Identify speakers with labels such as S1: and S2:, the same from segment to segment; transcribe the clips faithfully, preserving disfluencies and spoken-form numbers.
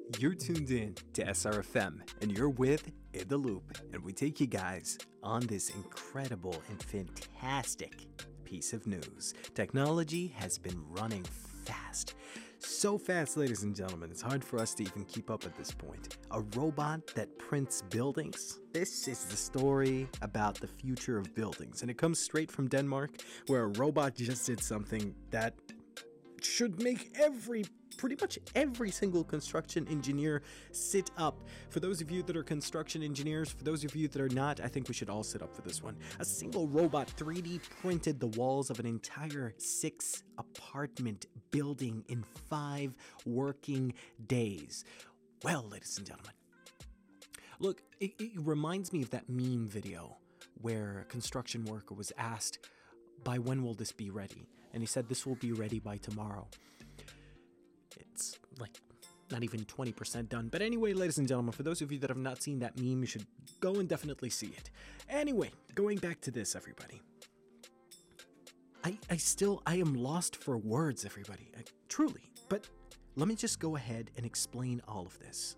S1: You're tuned in to S R F M, and you're with In the Loop, and we take you guys on this incredible and fantastic piece of news. Technology has been running fast. So fast, ladies and gentlemen, it's hard for us to even keep up at this point. A robot that prints buildings? This is the story about the future of buildings, and it comes straight from Denmark, where a robot just did something that should make every pretty much every single construction engineer sit up. For those of you that are construction engineers, for those of you that are not, I think we should all sit up for this one. A single robot three D printed the walls of an entire six apartment building in five working days. Well, ladies and gentlemen, look, it, it reminds me of that meme video where a construction worker was asked, by when will this be ready? And he said, this will be ready by tomorrow. It's like not even twenty percent done. But anyway, ladies and gentlemen, for those of you that have not seen that meme, you should go and definitely see it. Anyway, going back to this, everybody. I, I still, I am lost for words, everybody. I, truly. But let me just go ahead and explain all of this.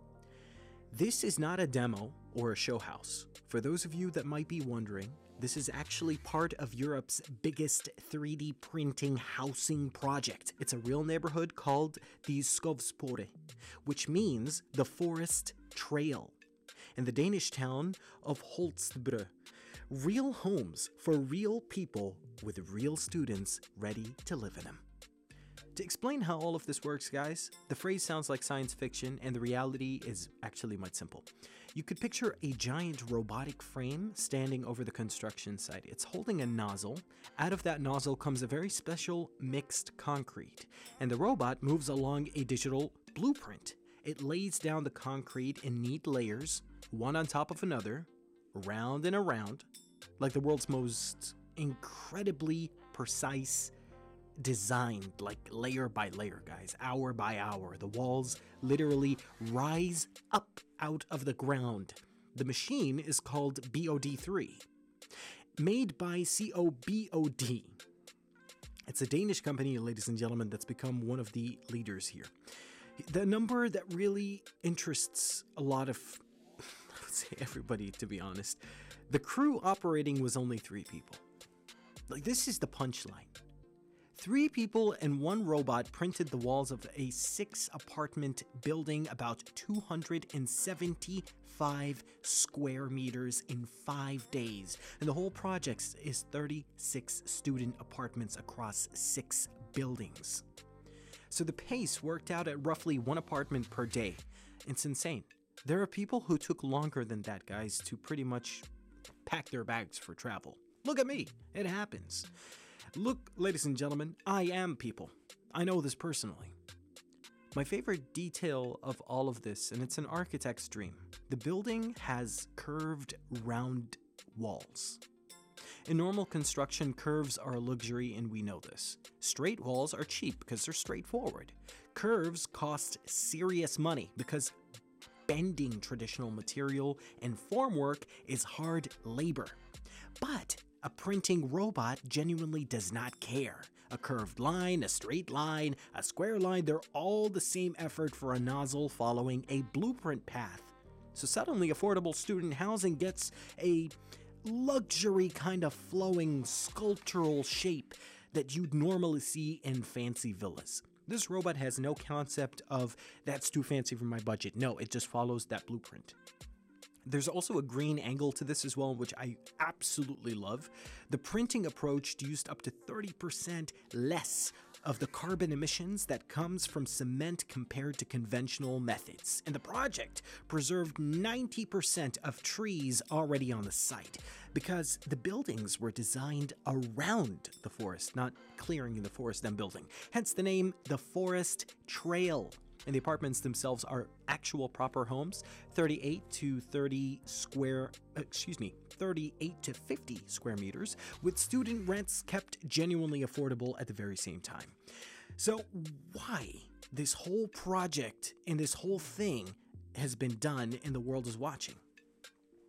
S1: This is not a demo or a show house. For those of you that might be wondering, this is actually part of Europe's biggest three D printing housing project. It's a real neighborhood called the Skovspore, which means the forest trail, in the Danish town of Holstebro. Real homes for real people with real students ready to live in them. To explain how all of this works, guys, the phrase sounds like science fiction, and the reality is actually much simple. You could picture a giant robotic frame standing over the construction site. It's holding a nozzle. Out of that nozzle comes a very special mixed concrete, and the robot moves along a digital blueprint. It lays down the concrete in neat layers, one on top of another, round and around, like the world's most incredibly precise designed, like layer by layer, guys, hour by hour. The walls literally rise up out of the ground. The machine is called B O D three, made by C O B O D. It's a Danish company, ladies and gentlemen, that's become one of the leaders here. The number that really interests a lot of, I would say everybody, to be honest, the crew operating was only three people. Like, this is the punchline. Three people and one robot printed the walls of a six apartment building about two hundred seventy-five square meters in five days. And the whole project is thirty-six student apartments across six buildings. So the pace worked out at roughly one apartment per day. It's insane. There are people who took longer than that, guys, to pretty much pack their bags for travel. Look at me. It happens. Look, ladies and gentlemen, I am people. I know this personally. My favorite detail of all of this, and it's an architect's dream, the building has curved, round walls. In normal construction, curves are a luxury, and we know this. Straight walls are cheap because they're straightforward. Curves cost serious money because bending traditional material and formwork is hard labor. But a printing robot genuinely does not care. A curved line, a straight line, a square line, they're all the same effort for a nozzle following a blueprint path. So suddenly affordable student housing gets a luxury kind of flowing sculptural shape that you'd normally see in fancy villas. This robot has no concept of, that's too fancy for my budget. No, it just follows that blueprint. There's also a green angle to this as well, which I absolutely love. The printing approach used up to thirty percent less of the carbon emissions that comes from cement compared to conventional methods. And the project preserved ninety percent of trees already on the site because the buildings were designed around the forest, not clearing in the forest then building. Hence the name, the Forest Trail. And the apartments themselves are actual proper homes, thirty-eight to thirty square, excuse me, thirty-eight to fifty square meters, with student rents kept genuinely affordable at the very same time. So why this whole project and this whole thing has been done and the world is watching?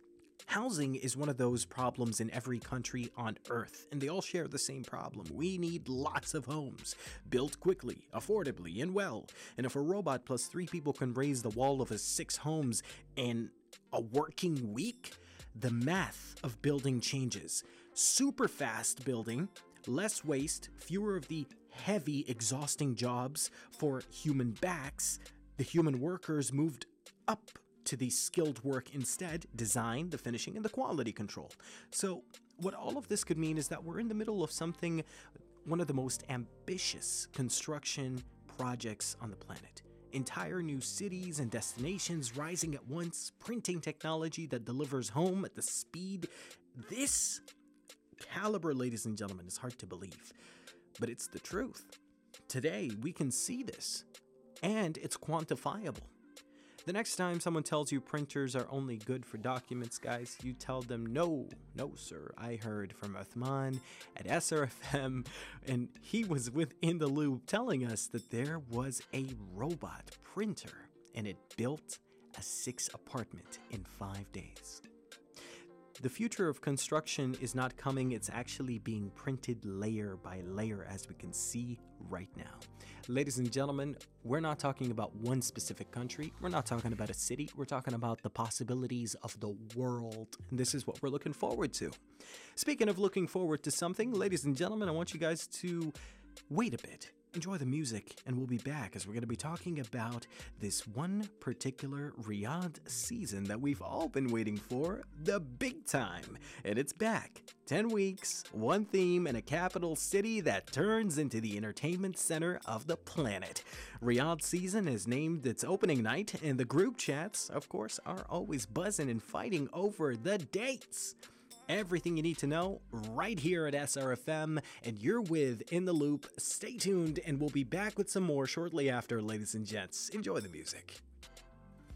S1: Housing is one of those problems in every country on Earth, and they all share the same problem. We need lots of homes, built quickly, affordably, and well. And if a robot plus three people can raise the wall of a six homes in a working week, the math of building changes. Super fast building, less waste, fewer of the heavy, exhausting jobs for human backs. The human workers moved up to the skilled work instead, design, the finishing, and the quality control. So what all of this could mean is that we're in the middle of something, one of the most ambitious construction projects on the planet. Entire new cities and destinations rising at once, printing technology that delivers home at the speed. This caliber, ladies and gentlemen, is hard to believe, but it's the truth. Today, we can see this, and it's quantifiable. The next time someone tells you printers are only good for documents, guys, you tell them, no, no, sir. I heard from Uthman at S R F M, and he was within the loop telling us that there was a robot printer, and it built a six apartment in five days. The future of construction is not coming, it's actually being printed layer by layer, as we can see right now. Ladies and gentlemen, we're not talking about one specific country, we're not talking about a city, we're talking about the possibilities of the world. And this is what we're looking forward to. Speaking of looking forward to something, ladies and gentlemen, I want you guys to wait a bit. Enjoy the music, and we'll be back as we're going to be talking about this one particular Riyadh season that we've all been waiting for, the big time. And it's back. ten weeks, one theme, and a capital city that turns into the entertainment center of the planet. Riyadh season has named its opening night, and the group chats, of course, are always buzzing and fighting over the dates. Everything you need to know right here at S R F M, and you're with In the Loop. Stay tuned, and we'll be back with some more shortly after, ladies and gents. Enjoy the music.